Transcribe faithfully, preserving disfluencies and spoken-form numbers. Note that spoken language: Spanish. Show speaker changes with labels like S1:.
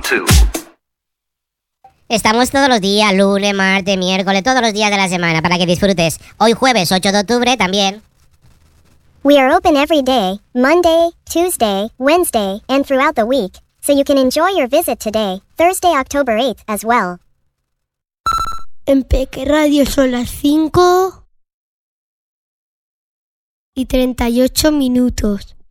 S1: two.
S2: Estamos todos los días, lunes, martes, miércoles, todos los días de la semana para que disfrutes. Hoy jueves ocho de octubre también.
S3: We are open every day, Monday, Tuesday, Wednesday, and throughout the week, so you can enjoy your visit today, Thursday, October eighth, as well.
S4: En Peque Radio son las cinco y treinta y ocho minutos.